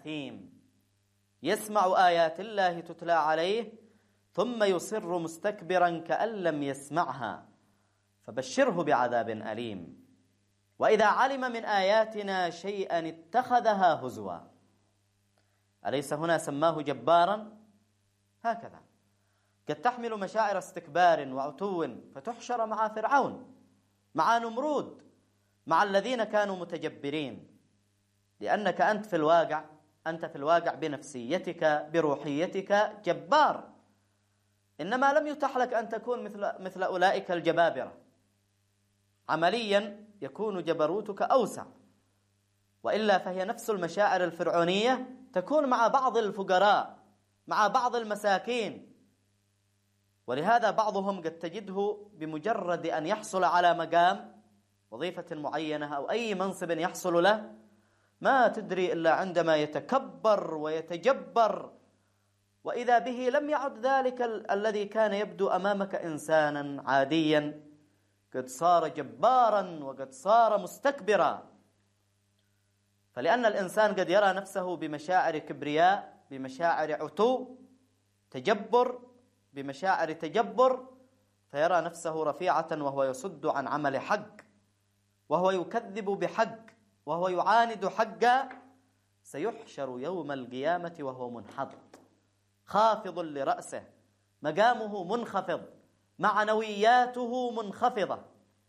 أثيم يسمع آيات الله تتلى عليه ثم يصر مستكبرا كأن لم يسمعها فبشره بعذاب أليم. وإذا علم من آياتنا شيئا اتخذها هزوا. أليس هنا سماه جبارا؟ هكذا قد تحمل مشاعر استكبار وعتو فتحشر مع فرعون، مع نمرود، مع الذين كانوا متجبرين، لأنك أنت في الواقع بنفسيتك بروحيتك جبار، إنما لم يتح لك أن تكون مثل أولئك الجبابرة. عمليا يكون جبروتك أوسع، وإلا فهي نفس المشاعر الفرعونية تكون مع بعض الفقراء، مع بعض المساكين. ولهذا بعضهم قد تجده بمجرد أن يحصل على مقام وظيفة معينة أو أي منصب يحصل له ما تدري إلا عندما يتكبر ويتجبر، وإذا به لم يعد ذلك الذي كان يبدو أمامك إنسانا عاديا، قد صار جبارا وقد صار مستكبرا. فلأن الإنسان قد يرى نفسه بمشاعر كبرياء، بمشاعر عتو، تجبر، بمشاعر تجبر، فيرى نفسه رفيعة وهو يصد عن عمل حق، وهو يكذب بحق، وهو يعاند حقا، سيحشر يوم القيامة وهو منحط خافض لرأسه، مقامه منخفض، معنوياته منخفضة.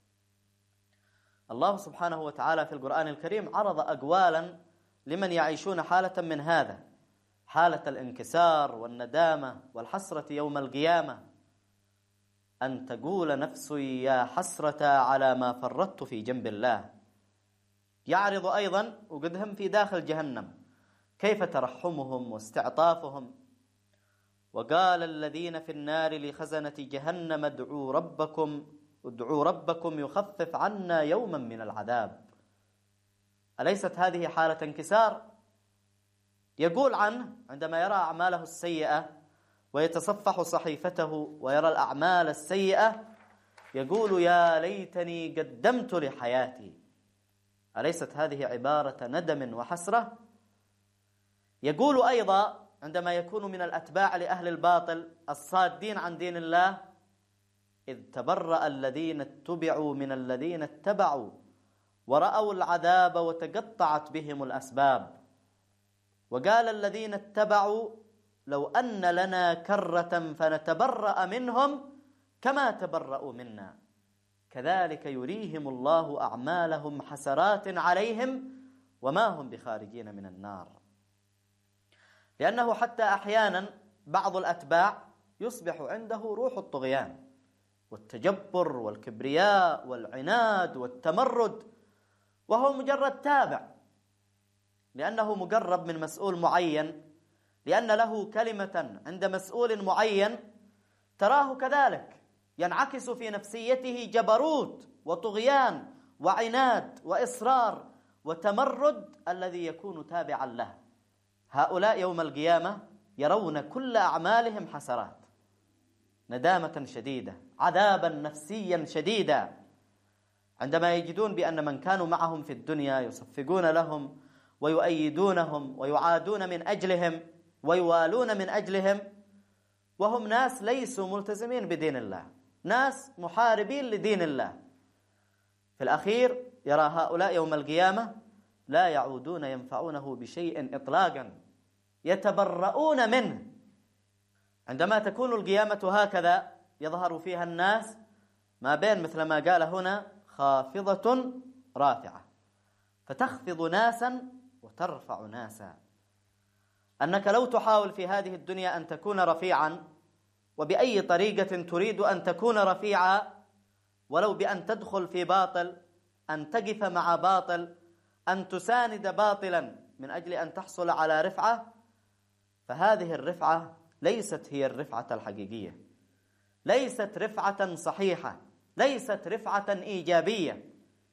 الله سبحانه وتعالى في القرآن الكريم عرض أقوالا لمن يعيشون حالة من هذا، حالة الانكسار والندامة والحسرة يوم القيامة. أن تقول نفسي يا حسرة على ما فرطت في جنب الله. يعرض أيضا وقدهم في داخل جهنم كيف ترحمهم واستعطافهم. وقال الذين في النار لخزنة جهنم ادعوا ربكم يخفف عنا يوما من العذاب. أليست هذه حالة انكسار؟ يقول عنه عندما يرى أعماله السيئة ويتصفح صحيفته ويرى الأعمال السيئة يقول يا ليتني قدمت لحياتي. أليست هذه عبارة ندم وحسرة؟ يقول أيضا عندما يكون من الأتباع لأهل الباطل الصادين عن دين الله إذ تبرأ الذين اتبعوا من الذين اتبعوا ورأوا العذاب وتقطعت بهم الأسباب. وقال الذين اتبعوا لو أن لنا كرة فنتبرأ منهم كما تبرأوا منا كذلك يريهم الله أعمالهم حسرات عليهم وما هم بخارجين من النار. لأنه حتى أحيانا بعض الأتباع يصبح عنده روح الطغيان والتجبر والكبرياء والعناد والتمرد، وهو مجرد تابع، لأنه مقرب من مسؤول معين، لأن له كلمة عند مسؤول معين، تراه كذلك ينعكس في نفسيته جبروت وطغيان وعناد وإصرار وتمرد الذي يكون تابعا له. هؤلاء يوم القيامة يرون كل أعمالهم حسرات، ندامة شديدة، عذابا نفسيا شديدا، عندما يجدون بأن من كانوا معهم في الدنيا يصفقون لهم ويؤيدونهم ويعادون من أجلهم ويوالون من أجلهم، وهم ناس ليسوا ملتزمين بدين الله، ناس محاربين لدين الله. في الأخير يرى هؤلاء يوم القيامة لا يعودون ينفعونه بشيء إطلاقا، يتبرؤون منه. عندما تكون القيامة هكذا يظهر فيها الناس ما بين مثل ما قال هنا خافضة رافعة، فتخفض ناسا وترفع ناسا. أنك لو تحاول في هذه الدنيا أن تكون رفيعا، وبأي طريقة تريد أن تكون رفيعا، ولو بأن تدخل في باطل، أن تقف مع باطل، أن تساند باطلا من أجل أن تحصل على رفعة، فهذه الرفعة ليست هي الرفعة الحقيقية، ليست رفعة صحيحة، ليست رفعة إيجابية.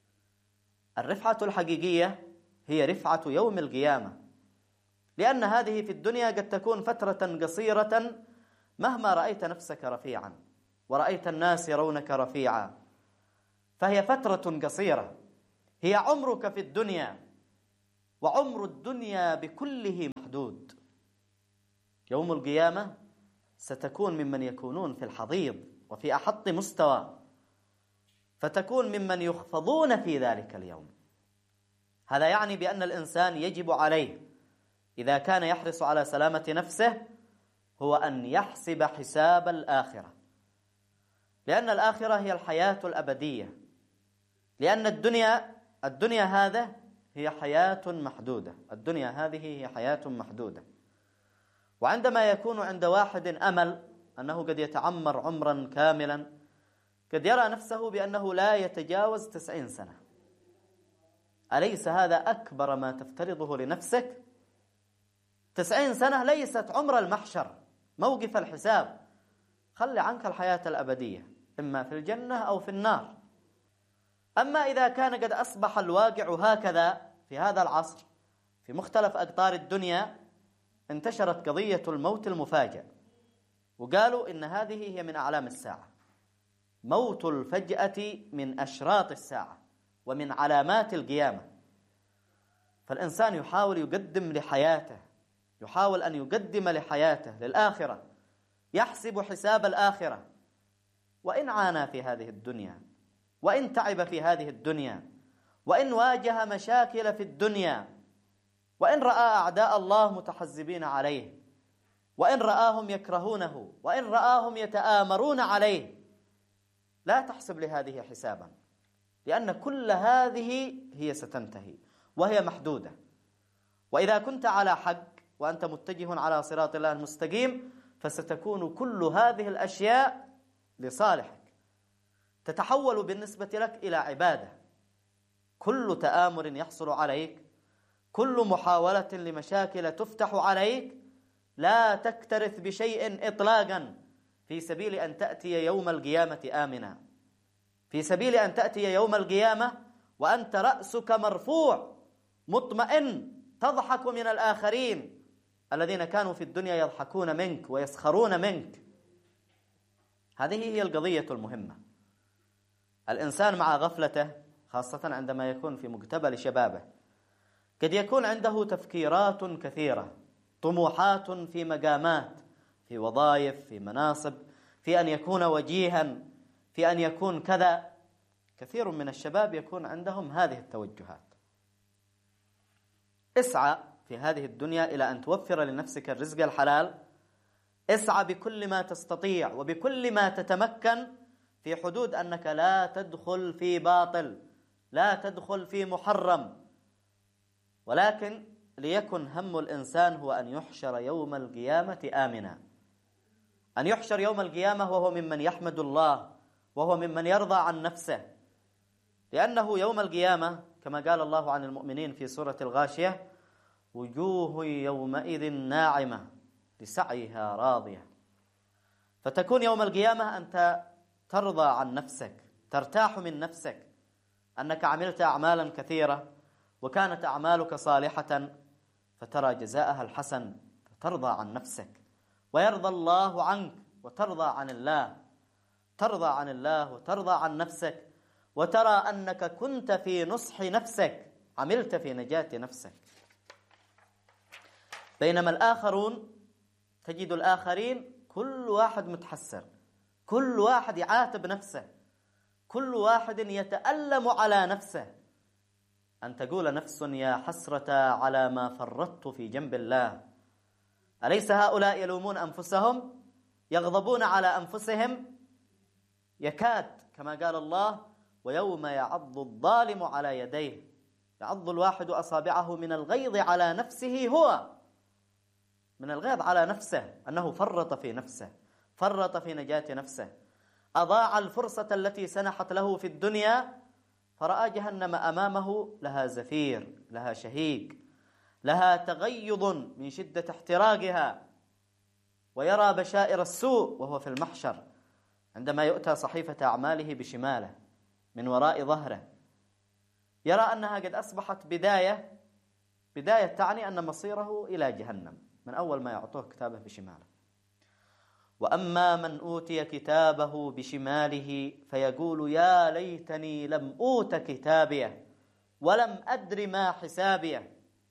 الرفعة الحقيقية هي رفعة يوم القيامة، لأن هذه في الدنيا قد تكون فترة قصيرة مهما رأيت نفسك رفيعا ورأيت الناس يرونك رفيعا، فهي فترة قصيرة، هي عمرك في الدنيا، وعمر الدنيا بكله محدود. يوم القيامة ستكون ممن يكونون في الحضيض وفي أحط مستوى، فتكون ممن يخفضون في ذلك اليوم. هذا يعني بأن الإنسان يجب عليه إذا كان يحرص على سلامة نفسه هو أن يحسب حساب الآخرة، لأن الآخرة هي الحياة الأبدية، لأن الدنيا هذا هي حياة محدودة، الدنيا هذه هي حياة محدودة. وعندما يكون عند واحد أمل أنه قد يتعمر عمرا كاملا، قد يرى نفسه بأنه لا يتجاوز 90 سنة. أليس هذا أكبر ما تفترضه لنفسك؟ 90 سنة ليست عمر المحشر، موقف الحساب. خلي عنك الحياة الأبدية، إما في الجنة أو في النار. أما إذا كان قد أصبح الواقع هكذا في هذا العصر في مختلف أقطار الدنيا، انتشرت قضية الموت المفاجئ، وقالوا إن هذه هي من أعلام الساعة. موت الفجأة من أشراط الساعة ومن علامات القيامة. فالإنسان يحاول يقدم لحياته، يحاول أن يقدم لحياته للآخرة، يحسب حساب الآخرة، وإن عانى في هذه الدنيا، وإن تعب في هذه الدنيا، وإن واجه مشاكل في الدنيا، وإن رأى أعداء الله متحزبين عليه، وإن رآهم يكرهونه، وإن رآهم يتآمرون عليه، لا تحسب لهذه حسابا، لأن كل هذه هي ستنتهي وهي محدودة. وإذا كنت على حق وأنت متجه على صراط الله المستقيم، فستكون كل هذه الأشياء لصالحك، تتحول بالنسبة لك إلى عبادة. كل تآمر يحصل عليك، كل محاولة لمشاكل تفتح عليك، لا تكترث بشيء إطلاقا في سبيل أن تأتي يوم القيامة آمنا، في سبيل أن تأتي يوم القيامة وأنت رأسك مرفوع مطمئن، تضحك من الآخرين الذين كانوا في الدنيا يضحكون منك ويسخرون منك. هذه هي القضية المهمة. الإنسان مع غفلته، خاصة عندما يكون في مقتبل شبابه، قد يكون عنده تفكيرات كثيرة، طموحات في مقامات، في وظائف، في مناصب، في أن يكون وجيها، في أن يكون كذا. كثير من الشباب يكون عندهم هذه التوجهات. اسعى في هذه الدنيا إلى أن توفر لنفسك الرزق الحلال، اسعى بكل ما تستطيع وبكل ما تتمكن، في حدود أنك لا تدخل في باطل، لا تدخل في محرم. ولكن ليكن هم الإنسان هو أن يحشر يوم القيامة آمنا، أن يحشر يوم القيامة وهو ممن يحمد الله، وهو ممن يرضى عن نفسه. لأنه يوم القيامة كما قال الله عن المؤمنين في سورة الغاشية: وجوه يومئذ ناعمة لسعيها راضية. فتكون يوم القيامة أنت ترضى عن نفسك، ترتاح من نفسك، أنك عملت أعمالا كثيرة وكانت أعمالك صالحة، فترى جزاءها الحسن، فترضى عن نفسك، ويرضى الله عنك، وترضى عن الله، ترضى عن الله وترضى عن نفسك، وترى أنك كنت في نصح نفسك، عملت في نجاة نفسك. بينما الآخرون، تجد الآخرين كل واحد متحسر، كل واحد يعاتب نفسه، كل واحد يتألم على نفسه. أن تقول نفس يا حسرة على ما فرطت في جنب الله. أليس هؤلاء يلومون أنفسهم، يغضبون على أنفسهم؟ يكاد كما قال الله: ويوم يعض الظالم على يديه. يعض الواحد أصابعه من الغيظ على نفسه، هو من الغيظ على نفسه، أنه فرط في نفسه، فرط في نجاة نفسه، أضاع الفرصة التي سنحت له في الدنيا، فرأى جهنم أمامه لها زفير، لها شهيق، لها تغيظ من شدة احتراقها، ويرى بشائر السوء وهو في المحشر عندما يؤتى صحيفة أعماله بشماله من وراء ظهره، يرى أنها قد أصبحت بداية تعني أن مصيره إلى جهنم من أول ما يعطوه كتابه بشماله. وأما من أوتي كتابه بشماله فيقول يا ليتني لم أوت كتابيه ولم أدر ما حسابيه.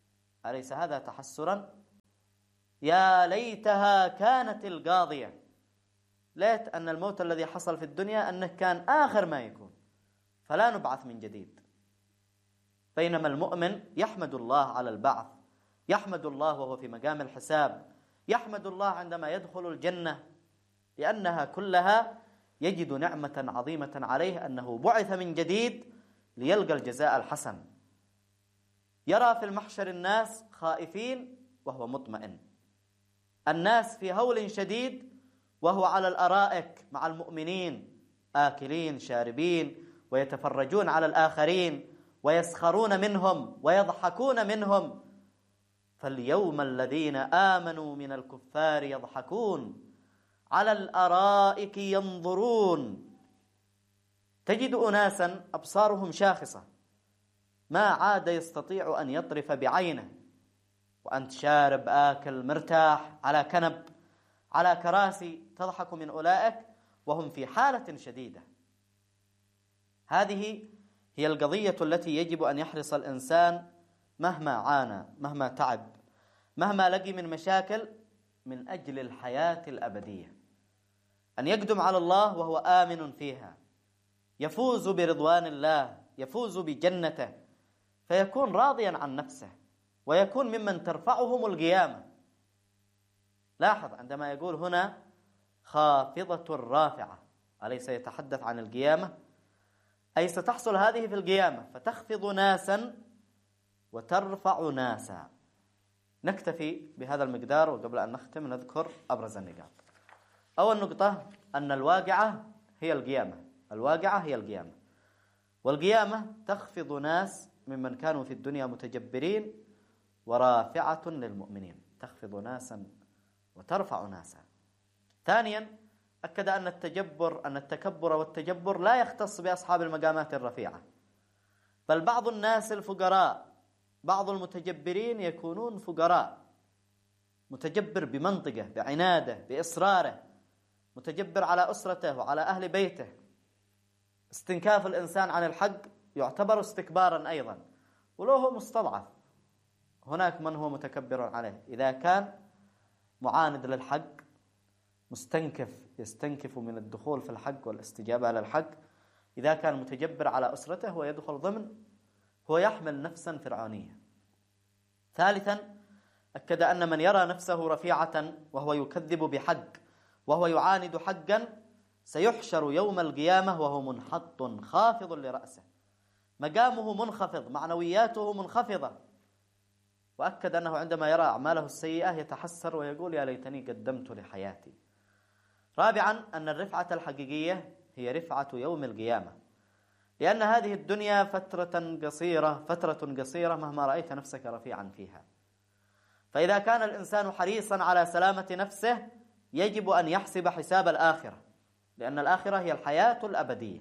أليس هذا تحسرا؟ يا ليتها كانت القاضية، ليت أن الموت الذي حصل في الدنيا أنه كان آخر ما يكون، فلا نبعث من جديد. بينما المؤمن يحمد الله على البعث، يحمد الله وهو في مقام الحساب، يحمد الله عندما يدخل الجنة، لأنها كلها يجد نعمة عظيمة عليه أنه بعث من جديد ليلقى الجزاء الحسن. يرى في المحشر الناس خائفين وهو مطمئن، الناس في هول شديد وهو على الأرائك مع المؤمنين آكلين شاربين ويتفرجون على الآخرين ويسخرون منهم ويضحكون منهم. فاليوم الذين آمنوا من الكفار يضحكون على الأرائك ينظرون. تجد أناسا أبصارهم شاخصة، ما عاد يستطيع أن يطرف بعينه، وأنت شارب آكل مرتاح على كنب على كراسي، تضحك من أولئك وهم في حالة شديدة. هذه هي القضية التي يجب أن يحرص الإنسان مهما عانى، مهما تعب، مهما لقي من مشاكل، من أجل الحياة الأبدية، أن يقدم على الله وهو آمن فيها، يفوز برضوان الله، يفوز بجنته، فيكون راضيا عن نفسه ويكون ممن ترفعهم القيامة. لاحظ عندما يقول هنا خافضة رافعة، أليس يتحدث عن القيامة؟ أي ستحصل هذه في القيامة، فتخفض ناسا وترفع ناسا. نكتفي بهذا المقدار، وقبل أن نختم نذكر أبرز النقاط. أول نقطة أن الواقعة هي القيامة، الواقعة هي القيامة، والقيامة تخفض ناس ممن كانوا في الدنيا متجبرين ورافعة للمؤمنين، تخفض ناسا وترفع ناسا. ثانيا أكد أن التكبر والتجبر لا يختص بأصحاب المقامات الرفيعة، بل بعض الناس الفقراء، بعض المتجبرين يكونون فقراء، متجبر بمنطقه، بعناده، بإصراره، متجبر على أسرته وعلى أهل بيته. استنكاف الإنسان عن الحق يعتبر استكبارا أيضا، ولو هو مستضعف. هناك من هو متكبر عليه إذا كان معاند للحق، مستنكف، يستنكف من الدخول في الحق والاستجابة على الحق. إذا كان متجبر على أسرته هو يدخل ضمن، هو يحمل نفسا فرعونية. ثالثا أكد أن من يرى نفسه رفيعة وهو يكذب بحق وهو يعاند حقا سيحشر يوم القيامة وهو منحط خافض لرأسه، مقامه منخفض، معنوياته منخفضة. وأكد أنه عندما يرى أعماله السيئة يتحسر ويقول يا ليتني قدمت لحياتي. رابعا أن الرفعة الحقيقية هي رفعة يوم القيامة، لأن هذه الدنيا فترة قصيرة مهما رأيت نفسك رفيعا فيها. فإذا كان الإنسان حريصا على سلامة نفسه يجب أن يحسب حساب الآخرة، لأن الآخرة هي الحياة الأبدية.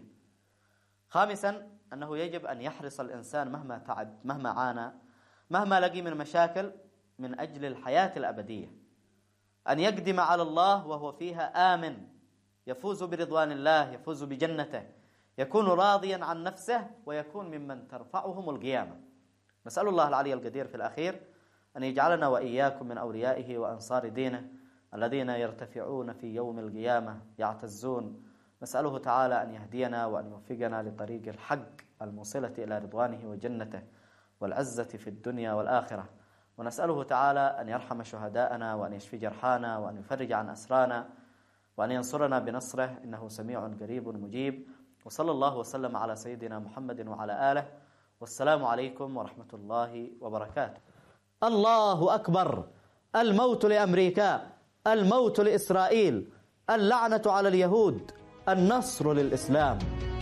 خامسا أنه يجب أن يحرص الإنسان مهما تعب، مهما عانى، مهما لقي من مشاكل، من أجل الحياة الأبدية، أن يقدم على الله وهو فيها آمن، يفوز برضوان الله، يفوز بجنته، يكون راضيا عن نفسه، ويكون ممن ترفعهم القيامة. نسأل الله العلي القدير في الأخير أن يجعلنا وإياكم من أوليائه وأنصار دينه الذين يرتفعون في يوم القيامة يعتزون. نسأله تعالى أن يهدينا وأن يوفقنا لطريق الحق الموصلة إلى رضوانه وجنته والعزة في الدنيا والآخرة. ونسأله تعالى أن يرحم شهداءنا وأن يشفي جرحانا وأن يفرج عن أسرانا وأن ينصرنا بنصره، إنه سميع قريب مجيب. وصلى الله وسلم على سيدنا محمد وعلى آله، والسلام عليكم ورحمة الله وبركاته. الله أكبر. الموت لأمريكا، الموت لإسرائيل، اللعنة على اليهود، النصر للإسلام.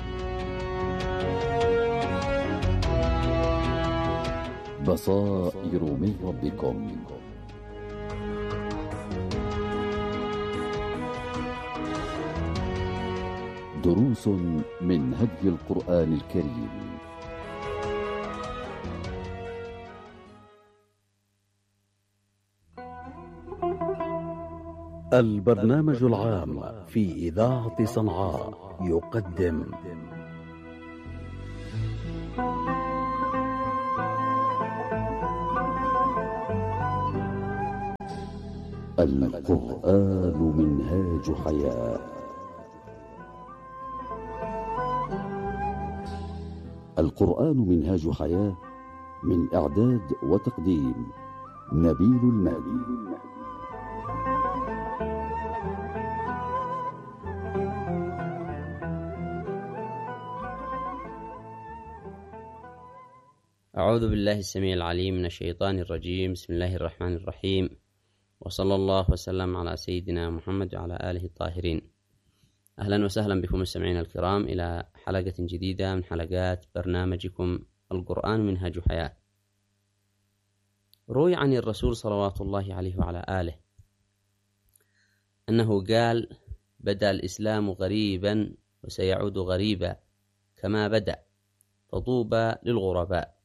بصائر من ربكم. دروس من هدي القرآن الكريم. البرنامج العام في إذاعة صنعاء يقدم القرآن منهاج حياة. القرآن منهاج حياة، من إعداد وتقديم نبيل المهدي. أعوذ بالله السميع العليم من الشيطان الرجيم. بسم الله الرحمن الرحيم، وصلى الله وسلم على سيدنا محمد وعلى آله الطاهرين. أهلا وسهلا بكم مستمعين الكرام إلى حلقة جديدة من حلقات برنامجكم القرآن منهاج حياة. روي عن الرسول صلوات الله عليه وعلى آله أنه قال: بدأ الإسلام غريبا وسيعود غريبا كما بدأ، فطوبى للغرباء.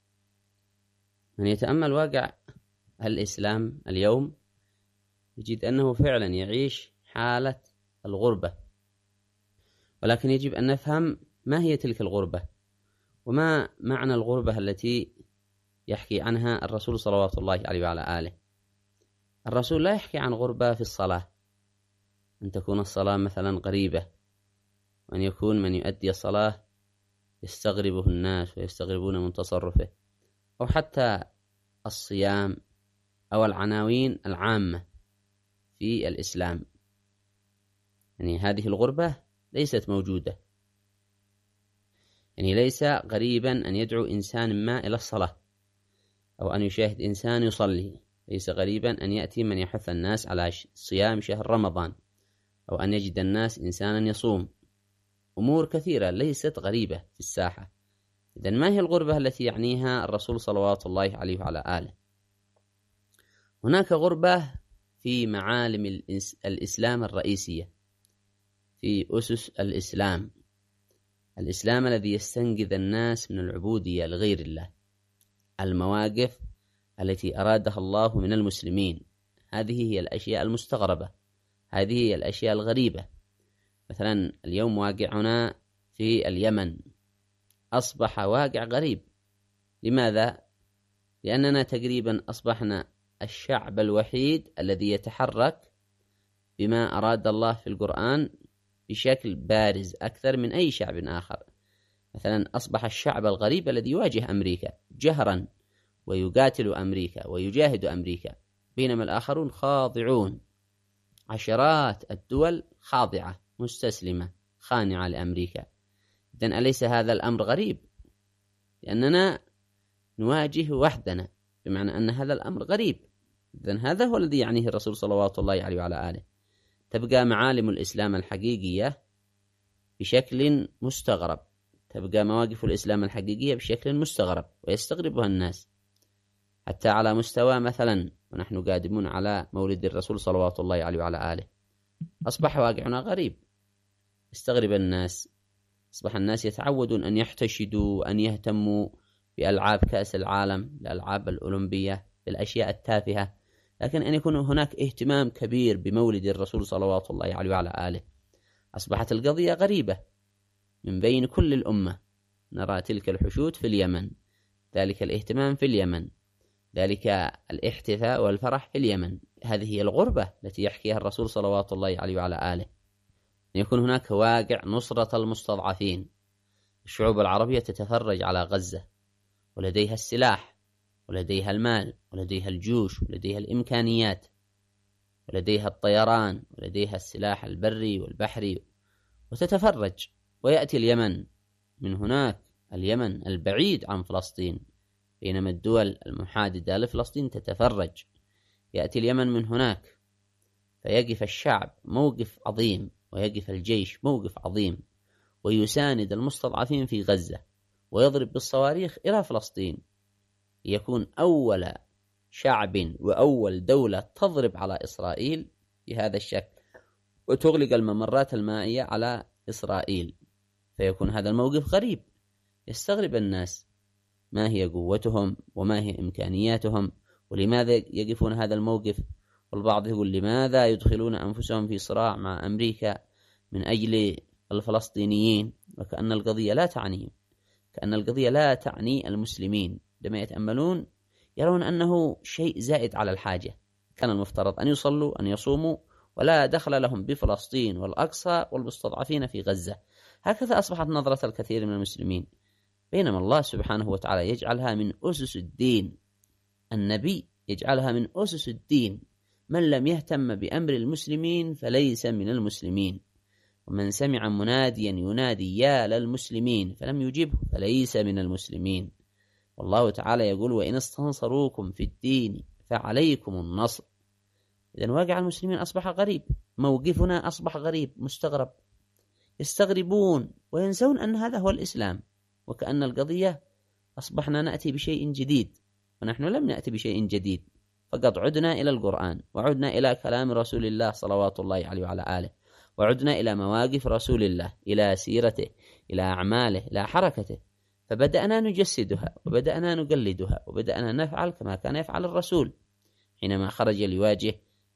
من يتأمل واقع الإسلام اليوم يجد أنه فعلا يعيش حالة الغربة، ولكن يجب أن نفهم ما هي تلك الغربة، وما معنى الغربة التي يحكي عنها الرسول صلوات الله عليه وعلى آله. الرسول لا يحكي عن غربة في الصلاة، أن تكون الصلاة مثلا غريبة، وأن يكون من يؤدي الصلاة يستغربه الناس ويستغربون من تصرفه، أو حتى الصيام أو العناوين العامة في الإسلام. يعني هذه الغربة ليست موجودة. يعني ليس غريبا أن يدعو إنسان ما إلى الصلاة، أو أن يشاهد إنسان يصلي. ليس غريبا أن يأتي من يحث الناس على صيام شهر رمضان، أو أن يجد الناس إنسانا يصوم. أمور كثيرة ليست غريبة في الساحة. إذن ما هي الغربة التي يعنيها الرسول صلوات الله عليه وعلى آله؟ هناك غربة في معالم الإسلام الرئيسية، في أسس الإسلام الذي يستنقذ الناس من العبودية لغير الله، المواقف التي أرادها الله من المسلمين. هذه هي الأشياء المستغربة، هذه هي الأشياء الغريبة. مثلا اليوم واقعنا في اليمن أصبح واقع غريب. لماذا؟ لأننا تقريبا أصبحنا الشعب الوحيد الذي يتحرك بما أراد الله في القرآن بشكل بارز أكثر من أي شعب آخر. مثلا أصبح الشعب الغريب الذي يواجه أمريكا جهرا ويقاتل أمريكا ويجاهد أمريكا، بينما الآخرون خاضعون. عشرات الدول خاضعة مستسلمة خانعة لأمريكا. إذن أليس هذا الأمر غريب؟ لأننا نواجه وحدنا، بمعنى أن هذا الأمر غريب. إذن هذا هو الذي يعنيه الرسول صلوات الله عليه وعلى آله. تبقى معالم الإسلام الحقيقية بشكل مستغرب، تبقى مواقف الإسلام الحقيقية بشكل مستغرب ويستغربها الناس، حتى على مستوى مثلا ونحن قادمون على مولد الرسول صلوات الله عليه وعلى آله أصبح واقعنا غريب، استغرب الناس. أصبح الناس يتعودون أن يحتشدوا، أن يهتموا بألعاب كأس العالم، الألعاب الأولمبية، بالأشياء التافهة، لكن أن يكون هناك اهتمام كبير بمولد الرسول صلوات الله عليه وعلى آله. أصبحت القضية غريبة من بين كل الأمة. نرى تلك الحشود في اليمن، ذلك الاهتمام في اليمن، ذلك الاحتفاء والفرح في اليمن. هذه هي الغربة التي يحكيها الرسول صلوات الله عليه وعلى آله. أن يكون هناك واقع نصرة المستضعفين. الشعوب العربية تتفرج على غزة، ولديها السلاح، ولديها المال، ولديها الجيوش، ولديها الإمكانيات، ولديها الطيران، ولديها السلاح البري والبحري، وتتفرج. ويأتي اليمن من هناك، اليمن البعيد عن فلسطين، بينما الدول المحاددة لفلسطين تتفرج. يأتي اليمن من هناك، فيقف الشعب موقف عظيم، ويقف الجيش موقف عظيم، ويساند المستضعفين في غزة، ويضرب بالصواريخ إلى فلسطين، يكون أول شعب وأول دولة تضرب على إسرائيل بهذا الشكل، وتغلق الممرات المائية على إسرائيل. فيكون هذا الموقف غريب، يستغرب الناس ما هي قوتهم وما هي إمكانياتهم، ولماذا يقفون هذا الموقف. والبعض يقول لماذا يدخلون أنفسهم في صراع مع أمريكا من أجل الفلسطينيين، وكأن القضية لا تعنيهم، كأن القضية لا تعني المسلمين. عندما يتأملون يرون أنه شيء زائد على الحاجة، كان المفترض أن يصلوا أن يصوموا، ولا دخل لهم بفلسطين والأقصى والمستضعفين في غزة. هكذا أصبحت نظرة الكثير من المسلمين، بينما الله سبحانه وتعالى يجعلها من أسس الدين. النبي يجعلها من أسس الدين: من لم يهتم بأمر المسلمين فليس من المسلمين، ومن سمع مناديا ينادي يا للمسلمين فلم يجبه فليس من المسلمين. والله تعالى يقول: وإن استنصروكم في الدين فعليكم النصر. إذن واقع المسلمين أصبح غريب، موقفنا أصبح غريب مستغرب، يستغربون وينسون أن هذا هو الإسلام، وكأن القضية أصبحنا نأتي بشيء جديد، ونحن لم نأتي بشيء جديد، فقد عدنا إلى القرآن، وعدنا إلى كلام رسول الله صلوات الله عليه وعلى آله، وعدنا إلى مواقف رسول الله، إلى سيرته، إلى أعماله، إلى حركته، فبدأنا نجسدها وبدأنا نقلدها وبدأنا نفعل كما كان يفعل الرسول حينما خرج ليواجه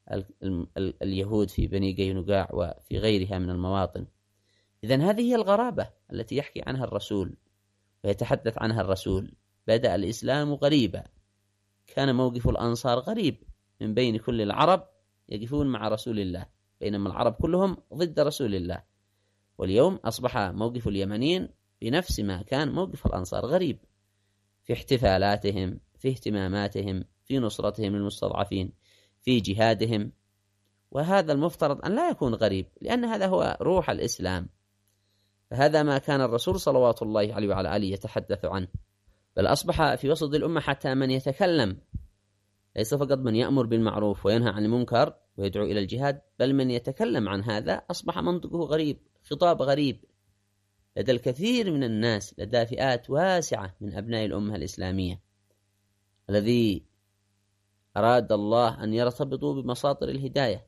اليهود في بني قينقاع وفي غيرها من المواطن. إذن هذه هي الغرابة التي يحكي عنها الرسول ويتحدث عنها الرسول. بدأ الإسلام غريبا، كان موقف الأنصار غريب، من بين كل العرب يقفون مع رسول الله، بينما العرب كلهم ضد رسول الله. واليوم أصبح موقف اليمنيين بنفس ما كان موقف الأنصار، غريب في احتفالاتهم، في اهتماماتهم، في نصرتهم للمستضعفين، في جهادهم. وهذا المفترض أن لا يكون غريب، لأن هذا هو روح الإسلام. فهذا ما كان الرسول صلوات الله عليه وعلى آله يتحدث عنه، بل أصبح في وسط الأمة حتى من يتكلم، ليس فقط من يأمر بالمعروف وينهى عن المنكر ويدعو إلى الجهاد، بل من يتكلم عن هذا أصبح منطقه غريب، خطاب غريب لدى الكثير من الناس، لدى فئات واسعة من أبناء الأمة الإسلامية الذي أراد الله أن يرتبطوا بمساطر الهداية.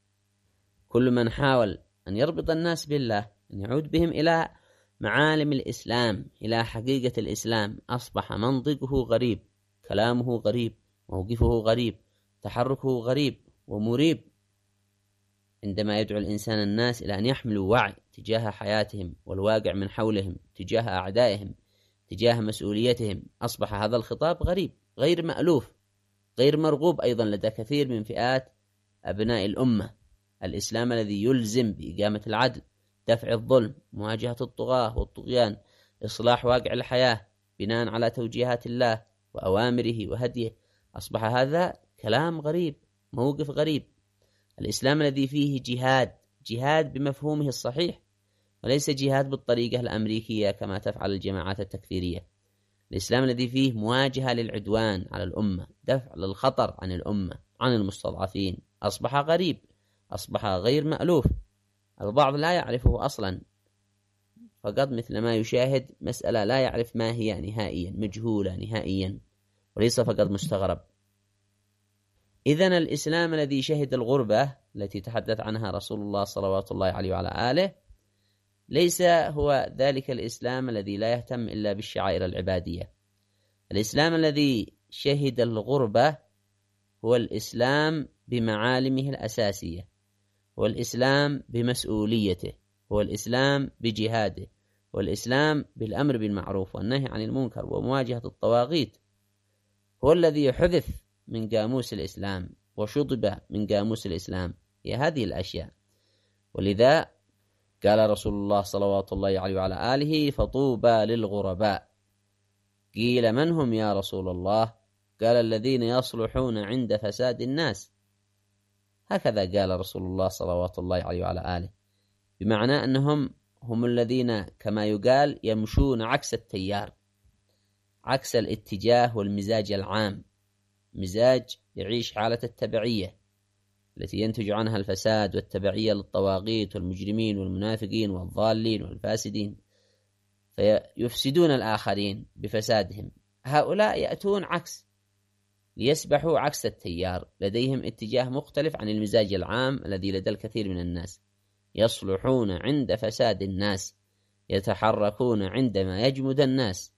كل من حاول أن يربط الناس بالله، أن يعود بهم إلى معالم الإسلام، إلى حقيقة الإسلام، أصبح منطقه غريب، كلامه غريب، موقفه غريب، تحركه غريب ومريب. عندما يدعو الإنسان الناس إلى أن يحملوا وعي تجاه حياتهم والواقع من حولهم، تجاه أعدائهم، تجاه مسؤوليتهم، أصبح هذا الخطاب غريب، غير مألوف، غير مرغوب أيضا لدى كثير من فئات أبناء الأمة. الإسلام الذي يلزم بإقامة العدل، دفع الظلم، مواجهة الطغاة والطغيان، إصلاح واقع الحياة بناء على توجيهات الله وأوامره وهديه، أصبح هذا كلام غريب، موقف غريب. الإسلام الذي فيه جهاد بمفهومه الصحيح، وليس جهاد بالطريقة الأمريكية كما تفعل الجماعات التكفيرية. الإسلام الذي فيه مواجهة للعدوان على الأمة، دفع للخطر عن الأمة، عن المستضعفين، أصبح غريب، أصبح غير مألوف. البعض لا يعرفه أصلا، فقط مثل ما يشاهد مسألة لا يعرف ما هي نهائيا، مجهولة نهائيا، وليس فقط مستغرب. إذن الإسلام الذي شهد الغربة التي تحدث عنها رسول الله صلوات الله عليه وعلى آله، ليس هو ذلك الإسلام الذي لا يهتم إلا بالشعائر العبادية. الإسلام الذي شهد الغربة هو الإسلام بمعالمه الأساسية، هو الإسلام بمسؤوليته، هو الإسلام بجهاده، هو الإسلام بالأمر بالمعروف والنهي عن المنكر ومواجهة الطواغيت، هو الذي حذف من قاموس الإسلام وشطب من قاموس الإسلام، هي هذه الأشياء. ولذا قال رسول الله صلوات الله عليه وعلى آله: فطوبى للغرباء. قيل: من هم يا رسول الله؟ قال: الذين يصلحون عند فساد الناس. هكذا قال رسول الله صلوات الله عليه وعلى آله، بمعنى أنهم هم الذين كما يقال يمشون عكس التيار، عكس الاتجاه والمزاج العام، مزاج يعيش حالة التبعية التي ينتج عنها الفساد والتبعية للطواغيت والمجرمين والمنافقين والضالين والفاسدين، فيفسدون الآخرين بفسادهم. هؤلاء يأتون عكس، ليسبحوا عكس التيار، لديهم اتجاه مختلف عن المزاج العام الذي لدى الكثير من الناس. يصلحون عند فساد الناس، يتحركون عندما يجمد الناس،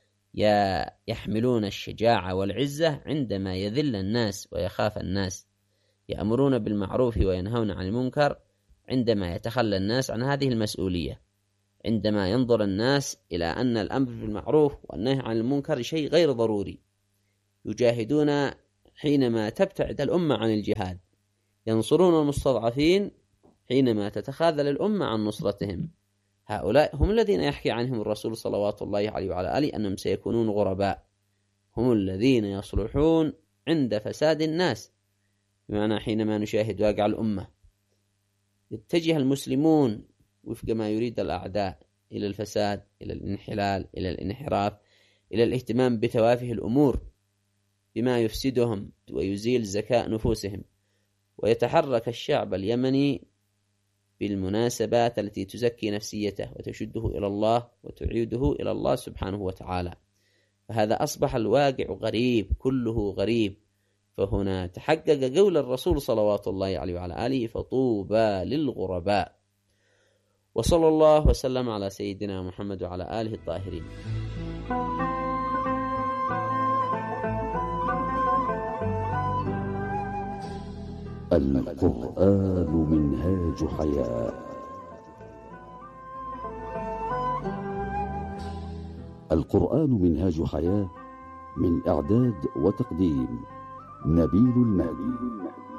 يحملون الشجاعة والعزة عندما يذل الناس ويخاف الناس، يأمرون بالمعروف وينهون عن المنكر عندما يتخلى الناس عن هذه المسؤولية، عندما ينظر الناس إلى أن الأمر بالمعروف والنهي عن المنكر شيء غير ضروري، يجاهدون حينما تبتعد الأمة عن الجهاد، ينصرون المستضعفين حينما تتخاذل الأمة عن نصرتهم. هؤلاء هم الذين يحكي عنهم الرسول صلوات الله عليه وعلى آله أنهم سيكونون غرباء، هم الذين يصلحون عند فساد الناس. بمعنى حينما نشاهد واقع الأمة يتجه المسلمون وفق ما يريد الأعداء إلى الفساد، إلى الانحلال، إلى الانحراف، إلى الاهتمام بتوافه الأمور بما يفسدهم ويزيل زكاء نفوسهم، ويتحرك الشعب اليمني بالمناسبات التي تزكي نفسيته وتشده إلى الله وتعيده إلى الله سبحانه وتعالى. فهذا أصبح الواقع غريب، كله غريب. فهنا تحقق قول الرسول صلوات الله عليه وعلى آله: فطوبى للغرباء. وصلى الله وسلم على سيدنا محمد وعلى آله الطاهرين. القرآن منهاج حياة. القرآن منهاج حياة، من إعداد وتقديم نبيل المالي.